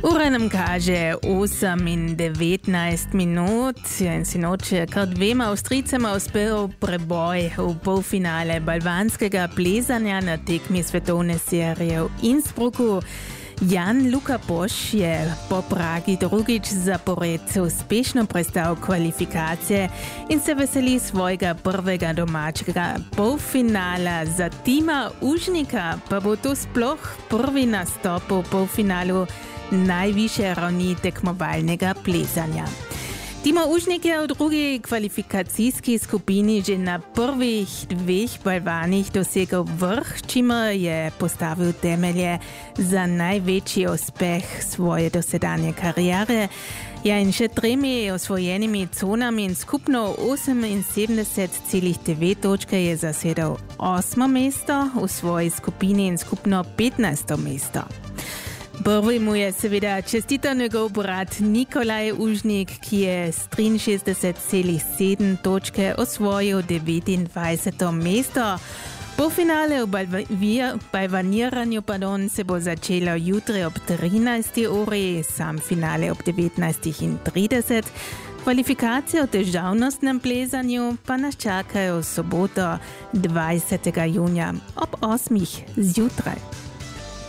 Ura nam kaže 8 in 19 minut in sinoče kar dvema Avstrijcema uspel preboj v polfinale balvanskega plezanja na tekmi svetovne serije v Innsbrucku. Jan Luka Boš je po Pragi drugič zapored uspešno prestal kvalifikacije in se veseli svojega prvega domačega polfinala. Za Tima Užnika pa bo to sploh prvi nastop v polfinalu najvišje ravni tekmovalnega plezanja. Timo Užnik je v drugi kvalifikacijski skupini že na prvih dveh balvanih dosegel vrh, čimer je postavil temelje za največji uspeh svoje dosedanje kariere. Ja, in še 3 osvojenimi conami in skupno 78,9 točke je zasedel 8. mesto v svoji skupini in skupno 15. mesto. Prvi mu je seveda čestital njegov brat Nikolaj Užnik, ki je s 63,7 točke osvojil 29. mesto. Polfinale v balvaniranju se bo začelo jutri ob 13. uri, sam finale ob 19:30. Kvalifikacije v težavnostnem plezanju pa nas čakajo v soboto 20. junija ob 8. zjutraj.